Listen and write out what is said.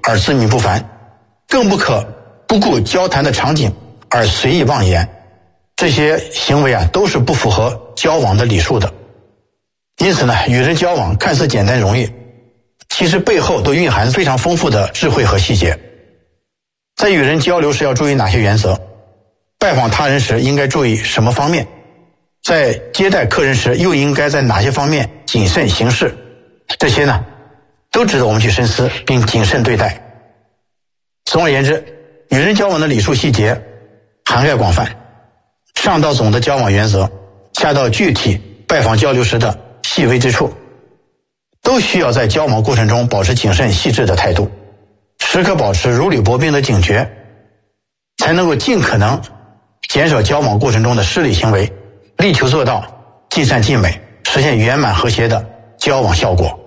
而自命不凡，更不可不顾交谈的场景而随意妄言。这些行为都是不符合交往的礼数的。因此呢，与人交往看似简单容易，其实背后都蕴含非常丰富的智慧和细节。在与人交流时要注意哪些原则？拜访他人时应该注意什么方面？在接待客人时又应该在哪些方面谨慎行事？这些呢，都值得我们去深思并谨慎对待。总而言之，与人交往的礼数细节涵盖广泛，上到总的交往原则，下到具体拜访交流时的细微之处，都需要在交往过程中保持谨慎细致的态度，时刻保持如履薄冰的警觉，才能够尽可能减少交往过程中的失礼行为，力求做到尽善尽美，实现圆满和谐的交往效果。